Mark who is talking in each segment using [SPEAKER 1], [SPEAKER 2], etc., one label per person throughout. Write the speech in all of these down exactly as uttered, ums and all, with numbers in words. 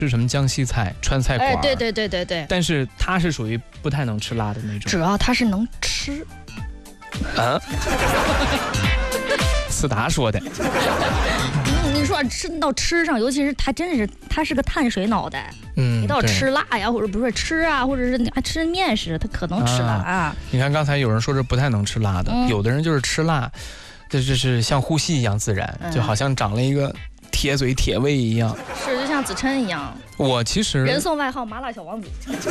[SPEAKER 1] 是什么江西菜、川菜馆，
[SPEAKER 2] 哎，对对对对对。
[SPEAKER 1] 但是他是属于不太能吃辣的那种。
[SPEAKER 2] 主要他是能吃。
[SPEAKER 1] 啊？思达说的。
[SPEAKER 2] 你说吃到吃上，尤其是他真是他是个碳水脑袋，
[SPEAKER 1] 嗯，
[SPEAKER 2] 你到吃辣呀，或者不是吃啊，或者是你爱吃面食，他可能吃辣啊。
[SPEAKER 1] 啊你看刚才有人说是不太能吃辣的，
[SPEAKER 2] 嗯、
[SPEAKER 1] 有的人就是吃辣，这就是像呼吸一样自然，嗯、就好像长了一个铁嘴铁胃一样。
[SPEAKER 2] 是，就像子琛一样。
[SPEAKER 1] 我其实
[SPEAKER 2] 人送外号麻辣小王子。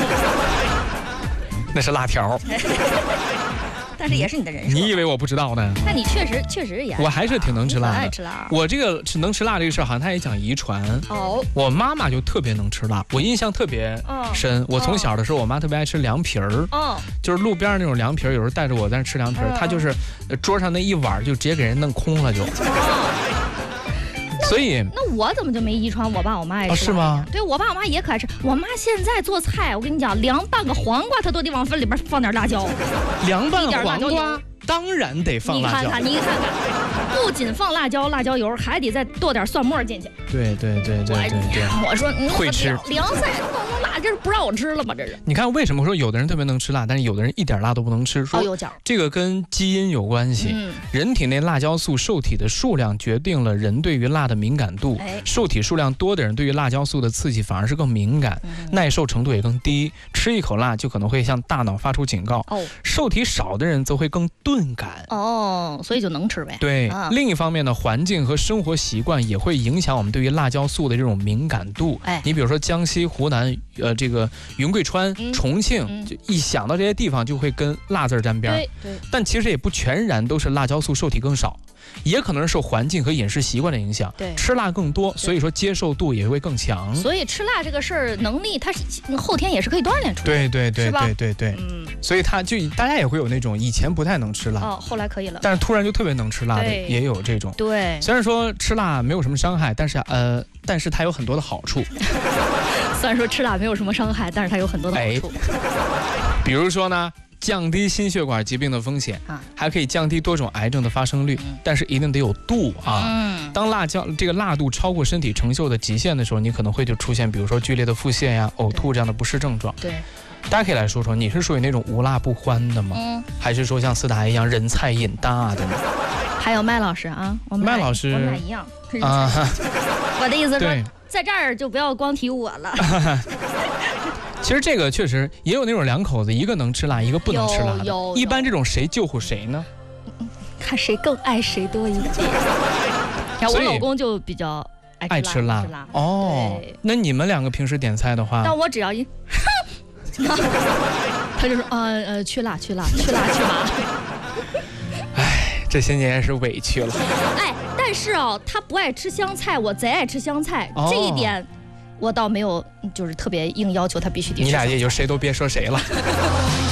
[SPEAKER 1] 那是辣条。
[SPEAKER 2] 但是也是你的人设。
[SPEAKER 1] 你以为我不知道呢？
[SPEAKER 2] 那你确实确实也，
[SPEAKER 1] 我还是挺能吃辣的。
[SPEAKER 2] 爱吃辣。
[SPEAKER 1] 我这个是能吃辣这个事儿，好像他也讲遗传。
[SPEAKER 2] 哦。
[SPEAKER 1] 我妈妈就特别能吃辣，我印象特别深。哦、我从小的时候，我妈特别爱吃凉皮儿。哦。就是路边那种凉皮儿，有时候带着我在那吃凉皮儿，她、嗯、就是桌上那一碗就直接给人弄空了就。哦。所以
[SPEAKER 2] 那我怎么就没遗传我爸我妈爱吃、
[SPEAKER 1] 哦？是吗？
[SPEAKER 2] 对，我爸我妈也可爱吃。我妈现在做菜，我跟你讲，凉半个黄瓜，她都得往粉里边放点辣椒。
[SPEAKER 1] 凉半个黄瓜，当然得放辣椒。
[SPEAKER 2] 你看看，你看看，不仅放辣椒、辣椒油，还得再剁点蒜末进去。
[SPEAKER 1] 对对对对对对。
[SPEAKER 2] 我说你
[SPEAKER 1] 会吃
[SPEAKER 2] 凉菜弄弄辣，这是不让我吃了吗？这是。
[SPEAKER 1] 你看为什么说有的人特别能吃辣，但是有的人一点辣都不能吃？说这个跟基因有关系。嗯。人体内辣椒素受体的数量决定了人对于辣的敏感度。哎。受体数量多的人对于辣椒素的刺激反而是更敏感，嗯、耐受程度也更低，吃一口辣就可能会向大脑发出警告。哦。受体少的人则会更钝感。
[SPEAKER 2] 哦，所以就能吃呗。
[SPEAKER 1] 对。啊、另一方面呢，环境和生活习惯也会影响我们对于辣椒素的这种敏感度。哎。你比如说江西、湖南，呃，这个云贵川、嗯、重庆，嗯、就一想到这些地方就会跟辣字沾边。
[SPEAKER 2] 对对。
[SPEAKER 1] 但其实也不全然都是辣椒素受体更少。也可能是受环境和饮食习惯的影响，
[SPEAKER 2] 对，
[SPEAKER 1] 吃辣更多，所以说接受度也会更强。
[SPEAKER 2] 所以吃辣这个事儿，能力它是后天也是可以锻炼出来的。
[SPEAKER 1] 对对对对对对，嗯，所以他就大家也会有那种以前不太能吃辣，
[SPEAKER 2] 哦，后来可以了，
[SPEAKER 1] 但是突然就特别能吃辣的，也有这种。
[SPEAKER 2] 对，
[SPEAKER 1] 虽然说吃辣没有什么伤害，但是呃，但是它有很多的好处。
[SPEAKER 2] 虽然说吃辣没有什么伤害，但是它有很多的好处。
[SPEAKER 1] 哎、比如说呢？降低心血管疾病的风险，啊、还可以降低多种癌症的发生率，嗯、但是一定得有度啊。嗯、当辣椒这个辣度超过身体承受的极限的时候，你可能会就出现，比如说剧烈的腹泻呀、呕吐这样的不适症状。
[SPEAKER 2] 对，
[SPEAKER 1] 大家可以来说说，你是属于那种无辣不欢的吗？嗯、还是说像思达一样人菜瘾大的呢？
[SPEAKER 2] 还有麦老师啊，我们
[SPEAKER 1] 麦老师，
[SPEAKER 2] 我们俩一样啊。我的意思说，在这儿就不要光提我了。
[SPEAKER 1] 其实这个确实也有那种两口子，一个能吃辣，一个不能吃辣的。
[SPEAKER 2] 有有有
[SPEAKER 1] 一般这种谁救护谁呢？
[SPEAKER 2] 看谁更爱谁多一点。然后我老公就比较爱吃辣。
[SPEAKER 1] 爱吃辣哦。那你们两个平时点菜的话，
[SPEAKER 2] 但我只要一，他就说啊呃去辣去辣去辣去麻。
[SPEAKER 1] 哎，这些年是委屈了。
[SPEAKER 2] 哎，但是哦，他不爱吃香菜，我贼爱吃香菜，哦、这一点。我倒没有，就是特别硬要求他必须得吃。
[SPEAKER 1] 你俩也就谁都别说谁了。